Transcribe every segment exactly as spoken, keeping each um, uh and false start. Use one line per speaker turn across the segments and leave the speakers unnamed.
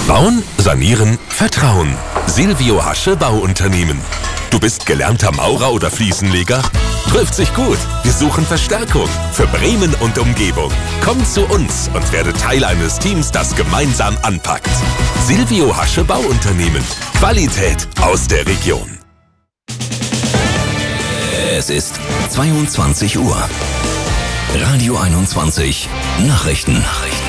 Bauen, sanieren, vertrauen. Silvio Hasche Bauunternehmen. Du bist gelernter Maurer oder Fliesenleger? Trifft sich gut. Wir suchen Verstärkung für Bremen und Umgebung. Komm zu uns und werde Teil eines Teams, das gemeinsam anpackt. Silvio Hasche Bauunternehmen. Qualität aus der Region.
Es ist zweiundzwanzig Uhr. Radio einundzwanzig Nachrichten. Nachrichten.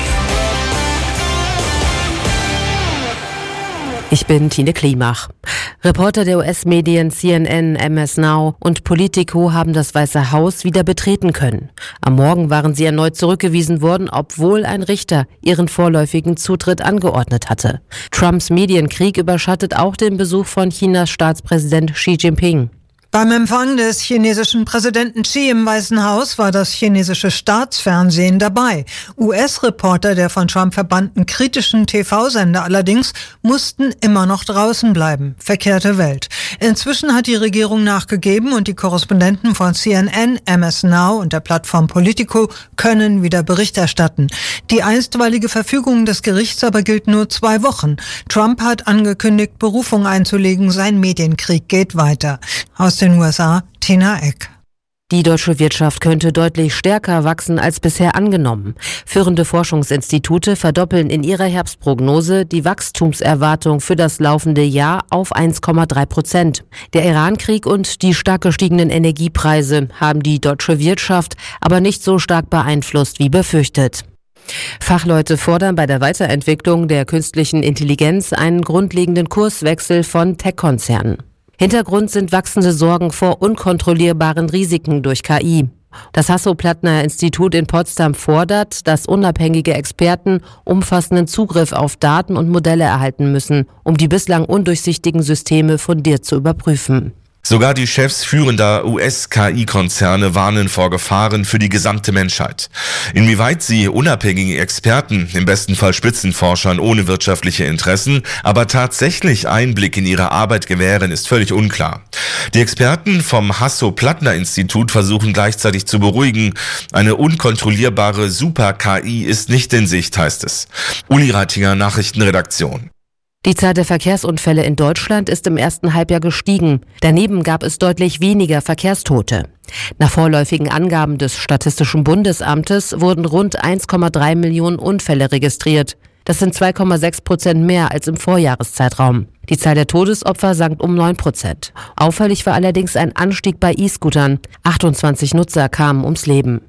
Ich bin Tine Klimach. Reporter der U S-Medien C N N, M S Now und Politico haben das Weiße Haus wieder betreten können. Am Morgen waren sie erneut zurückgewiesen worden, obwohl ein Richter ihren vorläufigen Zutritt angeordnet hatte. Trumps Medienkrieg überschattet auch den Besuch von Chinas Staatspräsident Xi Jinping.
Beim Empfang des chinesischen Präsidenten Xi im Weißen Haus war das chinesische Staatsfernsehen dabei. U S-Reporter der von Trump verbannten kritischen T V-Sender allerdings mussten immer noch draußen bleiben. Verkehrte Welt. Inzwischen hat die Regierung nachgegeben und die Korrespondenten von C N N, M S Now und der Plattform Politico können wieder Bericht erstatten. Die einstweilige Verfügung des Gerichts aber gilt nur zwei Wochen. Trump hat angekündigt, Berufung einzulegen. Sein Medienkrieg geht weiter. Aus den U S A, Tina Eck.
Die deutsche Wirtschaft könnte deutlich stärker wachsen als bisher angenommen. Führende Forschungsinstitute verdoppeln in ihrer Herbstprognose die Wachstumserwartung für das laufende Jahr auf eins Komma drei Prozent. Der Irankrieg und die stark gestiegenen Energiepreise haben die deutsche Wirtschaft aber nicht so stark beeinflusst wie befürchtet. Fachleute fordern bei der Weiterentwicklung der künstlichen Intelligenz einen grundlegenden Kurswechsel von Tech-Konzernen. Hintergrund sind wachsende Sorgen vor unkontrollierbaren Risiken durch K I. Das Hasso-Plattner-Institut in Potsdam fordert, dass unabhängige Experten umfassenden Zugriff auf Daten und Modelle erhalten müssen, um die bislang undurchsichtigen Systeme fundiert zu überprüfen.
Sogar die Chefs führender U S-K I-Konzerne warnen vor Gefahren für die gesamte Menschheit. Inwieweit sie unabhängige Experten, im besten Fall Spitzenforschern ohne wirtschaftliche Interessen, aber tatsächlich Einblick in ihre Arbeit gewähren, ist völlig unklar. Die Experten vom Hasso-Plattner-Institut versuchen gleichzeitig zu beruhigen. Eine unkontrollierbare Super-K I ist nicht in Sicht, heißt es. Uli Reitinger, Nachrichtenredaktion.
Die Zahl der Verkehrsunfälle in Deutschland ist im ersten Halbjahr gestiegen. Daneben gab es deutlich weniger Verkehrstote. Nach vorläufigen Angaben des Statistischen Bundesamtes wurden rund eins Komma drei Millionen Unfälle registriert. Das sind zwei Komma sechs Prozent mehr als im Vorjahreszeitraum. Die Zahl der Todesopfer sank um neun Prozent. Auffällig war allerdings ein Anstieg bei E-Scootern. achtundzwanzig Nutzer kamen ums Leben.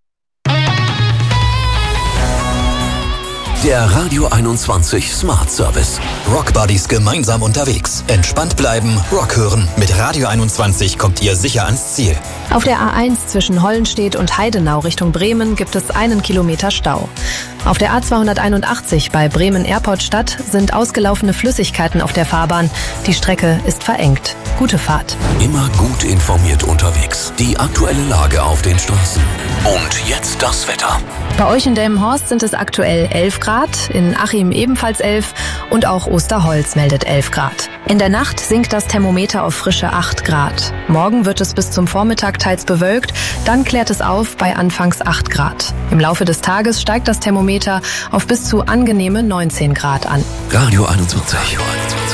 Der Radio einundzwanzig Smart Service. Rock Buddies gemeinsam unterwegs. Entspannt bleiben, Rock hören. Mit Radio einundzwanzig kommt ihr sicher ans Ziel.
Auf der A eins zwischen Hollenstedt und Heidenau Richtung Bremen gibt es einen Kilometer Stau. Auf der A zweihunderteinundachtzig bei Bremen-Airport-Stadt sind ausgelaufene Flüssigkeiten auf der Fahrbahn. Die Strecke ist verengt. Gute Fahrt.
Immer gut informiert unterwegs. Die aktuelle Lage auf den Straßen. Und jetzt das Wetter.
Bei euch in Delmenhorst sind es aktuell elf Grad, in Achim ebenfalls elf und auch Osterholz meldet elf Grad. In der Nacht sinkt das Thermometer auf frische acht Grad. Morgen wird es bis zum Vormittag teils bewölkt, dann klärt es auf bei anfangs acht Grad. Im Laufe des Tages steigt das Thermometer auf bis zu angenehme neunzehn Grad an.
Radio einundzwanzig. Radio einundzwanzig.